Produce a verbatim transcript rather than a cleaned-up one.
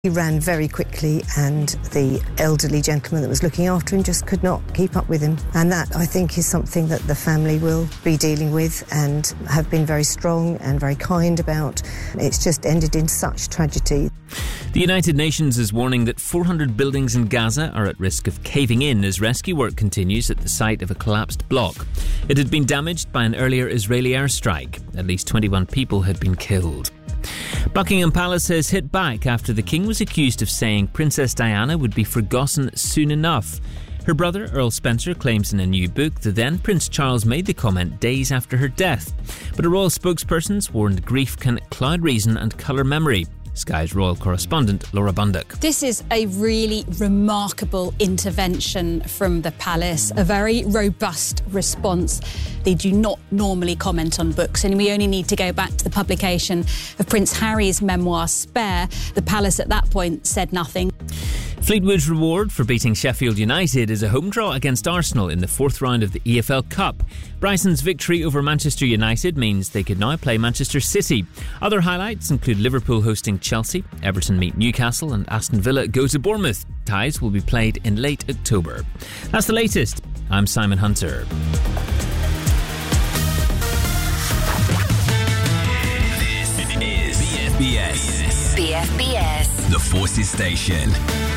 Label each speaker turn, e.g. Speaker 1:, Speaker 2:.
Speaker 1: He ran very quickly and the elderly gentleman that was looking after him just could not keep up with him. And that, I think, is something that the family will be dealing with and have been very strong and very kind about. It's just ended in such tragedy.
Speaker 2: The United Nations is warning that four hundred buildings in Gaza are at risk of caving in as rescue work continues at the site of a collapsed block. It had been damaged by an earlier Israeli airstrike. At least twenty-one people had been killed. Buckingham Palace has hit back after the King was accused of saying Princess Diana would be forgotten soon enough. Her brother, Earl Spencer, claims in a new book that then Prince Charles made the comment days after her death. But a royal spokesperson warned grief can cloud reason and colour memory. Sky's royal correspondent, Laura Bundock.
Speaker 3: This is a really remarkable intervention from the palace, a very robust response. They do not normally comment on books, and we only need to go back to the publication of Prince Harry's memoir, Spare. The palace at that point said nothing.
Speaker 2: Fleetwood's reward for beating Sheffield United is a home draw against Arsenal in the fourth round of the E F L Cup. Bryson's victory over Manchester United means they could now play Manchester City. Other highlights include Liverpool hosting Chelsea, Everton meet Newcastle and Aston Villa go to Bournemouth. Ties will be played in late October. That's the latest. I'm Simon Hunter.
Speaker 4: This is B F B S.
Speaker 5: B F B S.
Speaker 4: The Forces Station.